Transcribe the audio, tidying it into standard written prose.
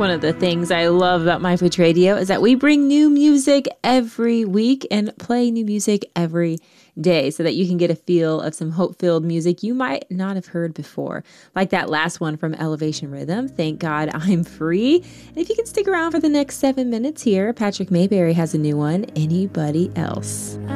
One of the things I love about My Foods Radio is that we bring new music every week and play new music every day so that you can get a feel of some hope-filled music you might not have heard before. Like that last one from Elevation Rhythm, Thank God I'm Free. And if you can stick around for the next 7 minutes here, Patrick Mayberry has a new one, Anybody Else.